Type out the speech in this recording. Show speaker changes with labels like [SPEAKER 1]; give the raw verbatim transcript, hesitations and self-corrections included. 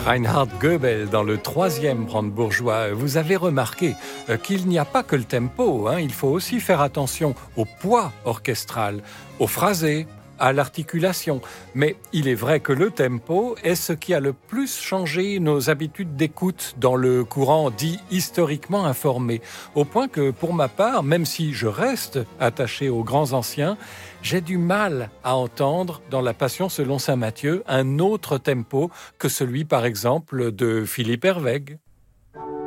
[SPEAKER 1] Reinhard Goebel dans le troisième brandebourgeois. Vous avez remarqué qu'il n'y a pas que le tempo, hein, il faut aussi faire attention au poids orchestral, au phrasé, à l'articulation. Mais il est vrai que le tempo est ce qui a le plus changé nos habitudes d'écoute dans le courant dit historiquement informé. Au point que, pour ma part, même si je reste attaché aux grands anciens, j'ai du mal à entendre dans la Passion selon saint Matthieu un autre tempo que celui, par exemple, de Philippe Herwegh.